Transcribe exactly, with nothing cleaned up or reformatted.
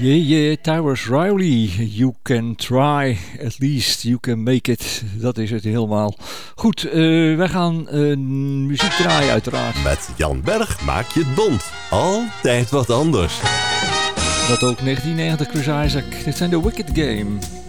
Yeah, yeah, Tyrus Riley. You can try, at least you can make it. Dat is het helemaal. Goed, uh, wij gaan uh, muziek draaien uiteraard. Met Jan Berg maak je het bond. Altijd wat anders. Dat ook negentien negentig, Chris Isaak. Dit zijn de Wicked Game.